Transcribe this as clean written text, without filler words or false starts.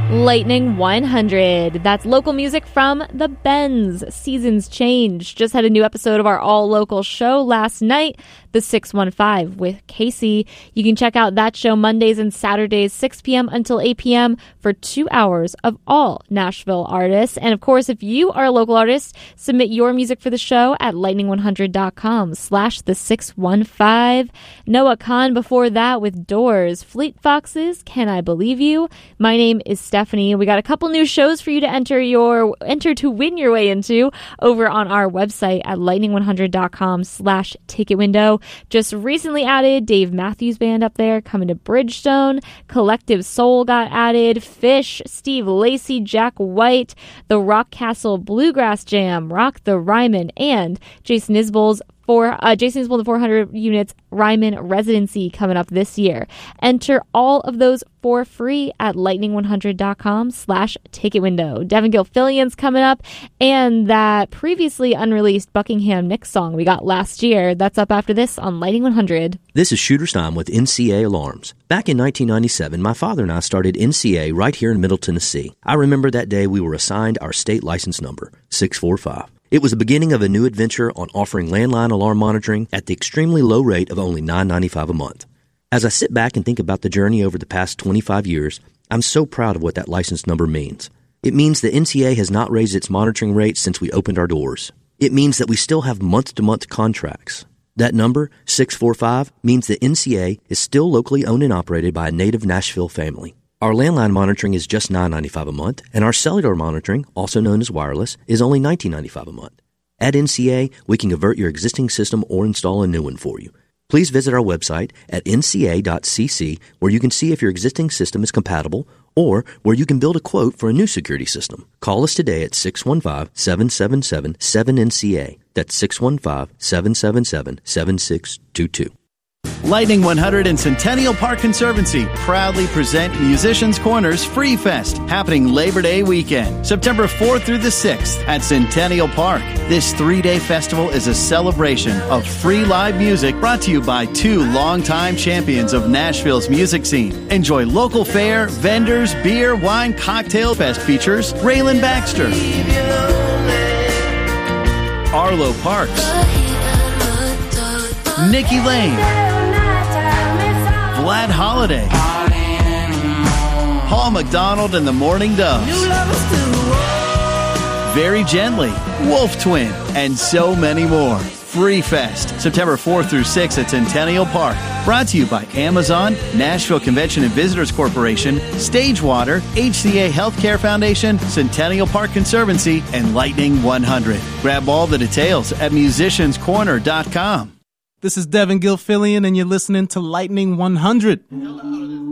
Lightning 100. That's local music from the Bends. Seasons Change. Just had a new episode of our all-local show last night, The 615 with Casey. You can check out that show Mondays and Saturdays, 6 p.m. until 8 p.m. for 2 hours of all Nashville artists. And of course, if you are a local artist, submit your music for the show at lightning100.com/the615. Noah Kahn before that with Doors. Fleet Foxes, Can I Believe You? My name is Stephanie. We got a couple new shows for you to enter to win your way into over on our website at lightning100.com/ticket window. Just recently added Dave Matthews Band up there coming to Bridgestone. Collective Soul got added. Fish, Steve Lacy, Jack White, the Rock Castle Bluegrass Jam, Rock the Ryman, and Jason Isbell's Jason Isbell, the 400 units Ryman residency coming up this year. Enter all of those for free at lightning100.com/ticket window. Devin Gilfillian's coming up, and that previously unreleased Buckingham Nicks song we got last year, that's up after this on Lightning 100. This is Shooter Stein with NCA Alarms. Back in 1997, my father and I started NCA right here in Middle Tennessee. I remember that day we were assigned our state license number, 645. It was the beginning of a new adventure on offering landline alarm monitoring at the extremely low rate of only $9.95 a month. As I sit back and think about the journey over the past 25 years, I'm so proud of what that license number means. It means the NCA has not raised its monitoring rates since we opened our doors. It means that we still have month-to-month contracts. That number, 645, means the NCA is still locally owned and operated by a native Nashville family. Our landline monitoring is just $9.95 a month, and our cellular monitoring, also known as wireless, is only $19.95 a month. At NCA, we can convert your existing system or install a new one for you. Please visit our website at nca.cc, where you can see if your existing system is compatible or where you can build a quote for a new security system. Call us today at 615-777-7NCA. That's 615-777-7622. Lightning 100 and Centennial Park Conservancy proudly present Musicians Corner's Free Fest, happening Labor Day weekend, September 4th through the 6th at Centennial Park. This 3-day festival is a celebration of free live music brought to you by 2 longtime champions of Nashville's music scene. Enjoy local fare, vendors, beer, wine, cocktail fest features Raylan Baxter, Arlo Parks, Nikki Lane, Vlad Holiday, Paul McDonald and the Morning Doves, Very Gently, Wolf Twin, and so many more. Free Fest, September 4th through 6th at Centennial Park. Brought to you by Amazon, Nashville Convention and Visitors Corporation, Stagewater, HCA Healthcare Foundation, Centennial Park Conservancy, and Lightning 100. Grab all the details at musicianscorner.com. This is Devin Gilfillian, and you're listening to Lightning 100.